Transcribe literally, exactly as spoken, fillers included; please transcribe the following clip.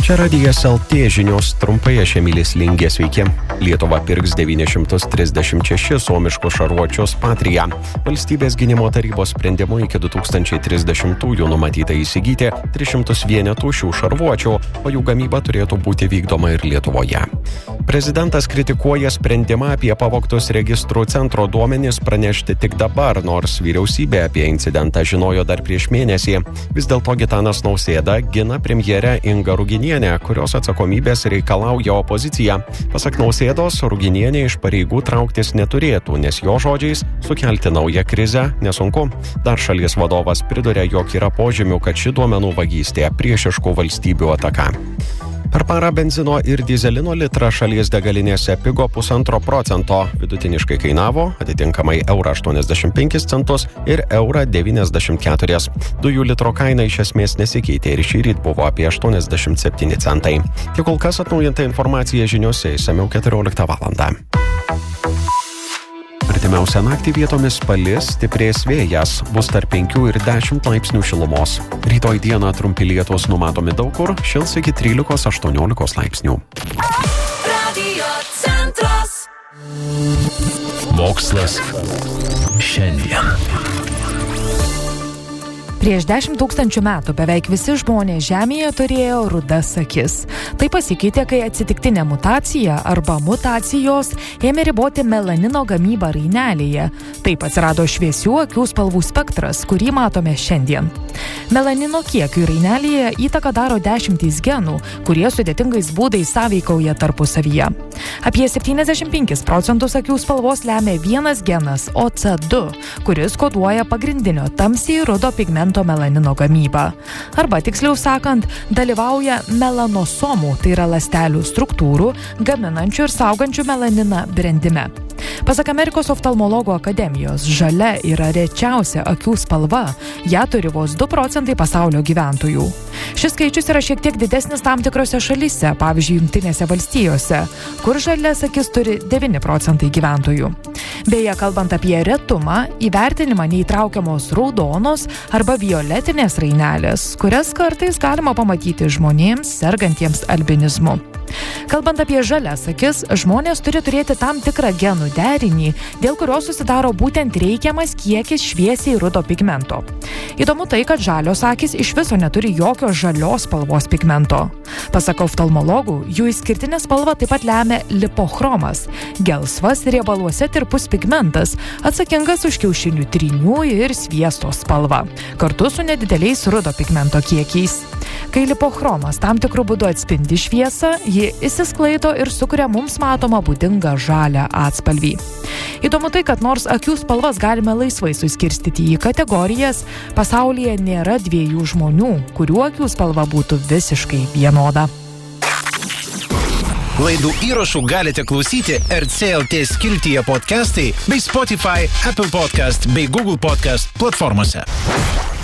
Čia Radijas L T žinios trumpai, aš Emilis Lingė, sveiki. Lietuva pirks devyni šimtai trisdešimt šeši suomiškus šarvuočius Patria. Valstybės gynimo tarybos sprendimu iki du tūkstančiai trisdešimtųjų numatyta įsigyti tris šimtus vienetų šių šarvuočių, o jų gamyba turėtų būti vykdoma ir Lietuvoje. Prezidentas kritikuoja sprendimą apie pavogtus registrų centro duomenis pranešti tik dabar, nors vyriausybė apie incidentą žinojo dar prieš mėnesį. Vis dėlto Gitanas Nausėda gina premjerę Ingą Ruginienę, kurios atsakomybės reikalauja opozicija. Pasak Nausėdos, Ruginienė iš pareigų trauktis neturėtų, nes jo žodžiais sukelti naują krizę nesunku. Dar šalies vadovas priduria, jog yra požymių, kad ši duomenų vagystė priešiškų valstybių ataka. Per parą benzino ir dyzelino litrą šalies degalinėse pigo pusantro procento, vidutiniškai kainavo atitinkamai eurą aštuoniasdešimt penkis centus ir eurą devyniasdešimt keturis. Dujų litro kaina iš esmės nesikeitė ir šįryt buvo apie aštuoniasdešimt septyni centai. Tik kol kas atnaujinta informacija žiniose išsamiau keturioliktą valandą. Artimiausią naktį vietomis palis, stiprės vėjas, bus tarp penkių ir dešimt laipsnių šilumos. Rytoj dieną trumpi lietūs numatomi daug kur, šils iki trylikos aštuoniolikos laipsnių. Radio centras. Mokslas šiandien. Prieš dešimt tūkstančių metų beveik visi žmonės Žemėje turėjo rudas akis. Tai pasikeitė, kai atsitiktinė mutacija arba mutacijos ėmė riboti melanino gamybą rainelėje. Taip atsirado šviesių akių spalvų spektras, kurį matome šiandien. Melanino kiekiui rainelėje įtaką daro dešimtys genų, kurie sudėtingais būdais sąveikauja tarpusavyje. Apie septyniasdešimt penkis procentus akių spalvos lemia vienas genas O C du, kuris koduoja pagrindinio tamsiai rudo pigmento melanino gamybą. Arba tiksliau sakant, dalyvauja melanosomų, tai yra ląstelių struktūrų, gaminančių ir saugančių melaniną brendime. Pasak Amerikos oftalmologų akademijos, žalia yra rečiausia akių spalva, ją turi vos du procentai pasaulio gyventojų. Šis skaičius yra šiek tiek didesnis tam tikrose šalyse, pavyzdžiui, Jungtinėse valstijose, kur žalias akis turi devyni procentai gyventojų. Beje, kalbant apie retumą, į vertinimą neįtraukiamos raudonos arba violetinės rainelės, kurias kartais galima pamatyti žmonėms sergantiems albinizmu. Kalbant apie žalias akis, žmonės turi turėti tam tikrą genų derinį, dėl kurio susidaro būtent reikiamas kiekis šviesiai rudo pigmento. Įdomu tai, kad žalios akys iš viso neturi jokio žalios spalvos pigmento. Pasak oftalmologų, jų išskirtinę spalvą taip pat lemia lipochromas, gelsvas riebaluose tirpus pigmentas, atsakingas už kiaušinių trynių ir sviesto spalvą, kartu su nedideliais rudo pigmento kiekiais. Kai lipochromas tam tikrų būdų atspindi šviesą, ji išsisklaido ir sukuria mums matomą būdingą žalią atspalvį. Įdomu tai, kad nors akių spalvas galime laisvai suskirstyti į kategorijas, pasaulyje nėra dviejų žmonių, kurių akių spalva būtų visiškai vienoda. Laidų įrašų galite klausyti R C L T skiltyje podcastai bei Spotify, Apple Podcast bei Google Podcast platformose.